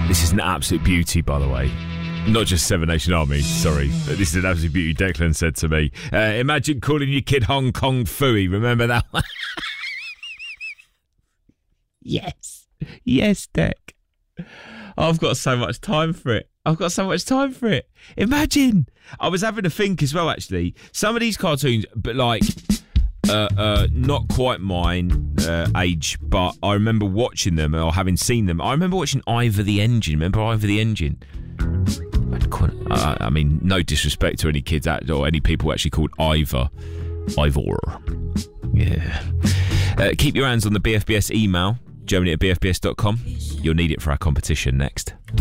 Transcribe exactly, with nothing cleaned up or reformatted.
This is an absolute beauty, by the way. Not just Seven Nation Army, sorry. But this is an absolute beauty, Declan said to me. Uh, imagine calling your kid Hong Kong Phooey. Remember that one? Yes. Yes, Deck. I've got so much time for it. I've got so much time for it. Imagine. I was having to think as well, actually. Some of these cartoons, but like... Uh, uh, not quite mine uh, age, but I remember watching them or having seen them. I remember watching Ivor the Engine. Remember Ivor the Engine? Uh, I mean, no disrespect to any kids at, or any people actually called Ivor. Ivor. Yeah. Uh, keep your hands on the B F B S email, Germany at B F B S dot com. You'll need it for our competition next.